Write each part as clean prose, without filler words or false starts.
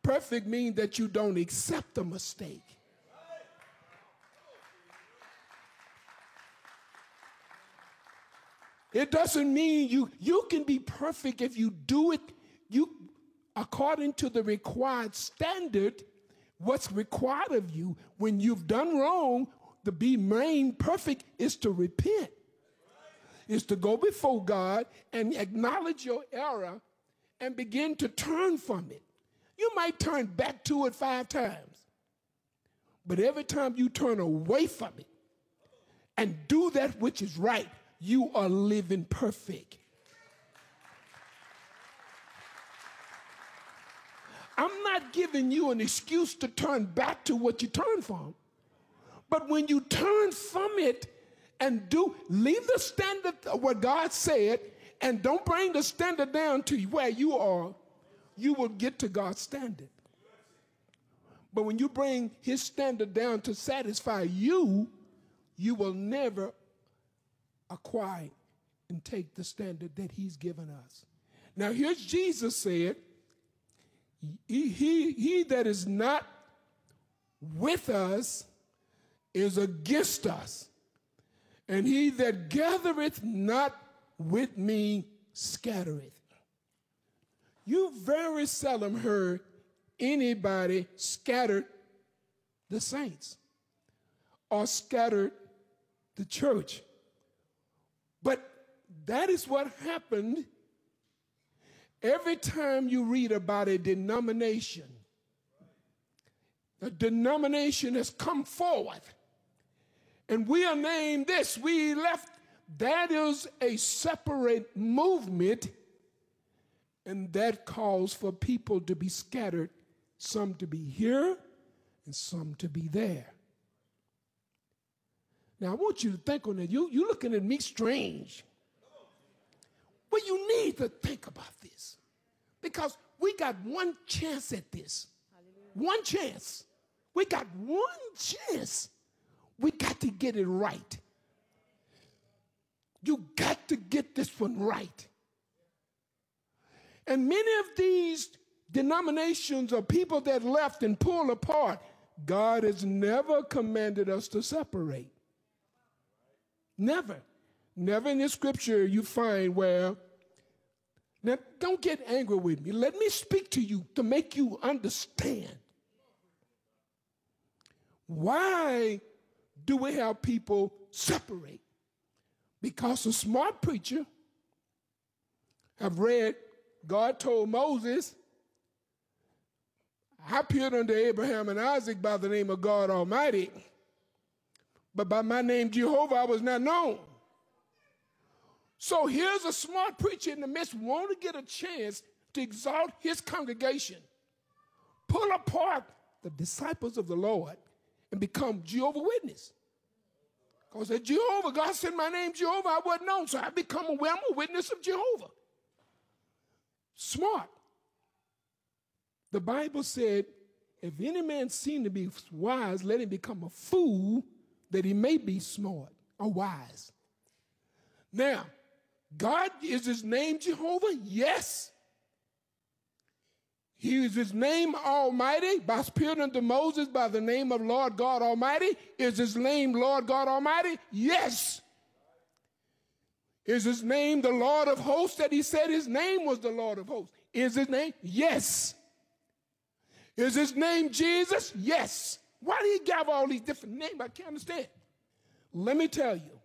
Perfect means that you don't accept a mistake. It doesn't mean you can be perfect if you do it according to the required standard. What's required of you when you've done wrong, to be made perfect, is to repent. Is to go before God and acknowledge your error and begin to turn from it. You might turn back to it 5 times. But every time you turn away from it and do that which is right, you are living perfect. I'm not giving you an excuse to turn back to what you turned from. But when you turn from it and leave the standard of what God said and don't bring the standard down to where you are, you will get to God's standard. But when you bring his standard down to satisfy you, you will never acquire and take the standard that he's given us. Now here's Jesus said, he that is not with us is against us, and he that gathereth not with me scattereth. You very seldom heard anybody scattered the saints or scattered the church. But that is what happened every time you read about a denomination. A denomination has come forward, and we are named this, we left. That is a separate movement, and that calls for people to be scattered, some to be here and some to be there. Now, I want you to think on that. You're looking at me strange. Well, you need to think about this, because we got one chance at this. Hallelujah. One chance. We got one chance. We got to get it right. You got to get this one right. And many of these denominations or people that left and pulled apart, God has never commanded us to separate. Never. Never in the scripture you find where, now don't get angry with me. Let me speak to you to make you understand. Why do we have people separate? Because a smart preacher have read, God told Moses, I appeared unto Abraham and Isaac by the name of God Almighty, but by my name Jehovah I was not known. So here's a smart preacher in the midst, want to get a chance to exalt his congregation, pull apart the disciples of the Lord, and become Jehovah's Witness. Because at Jehovah, God said my name Jehovah, I wasn't known, so I become I'm a witness of Jehovah. Smart. The Bible said, if any man seem to be wise, let him become a fool, that he may be smart or wise. Now, God, is his name Jehovah? Yes. He is his name Almighty, by spirit unto Moses by the name of Lord God Almighty. Is his name Lord God Almighty? Yes. Is his name the Lord of hosts, that he said his name was the Lord of hosts? Is his name? Yes. Is his name Jesus? Yes. Why do he give all these different names? I can't understand. Let me tell you.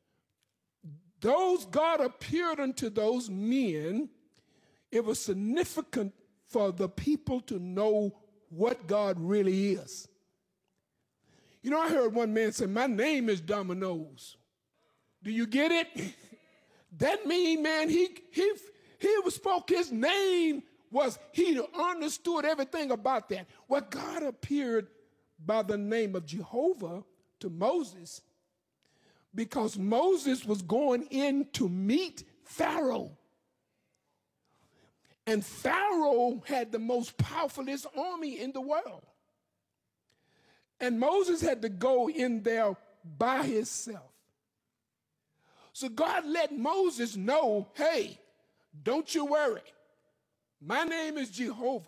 Those God appeared unto those men, it was significant for the people to know what God really is. You know, I heard one man say, my name is Dominoes. Do you get it? That mean, man, he spoke his name, was he understood everything about that. Well, God appeared by the name of Jehovah to Moses because Moses was going in to meet Pharaoh. And Pharaoh had the most powerfulest army in the world. And Moses had to go in there by himself. So God let Moses know, hey, don't you worry. My name is Jehovah.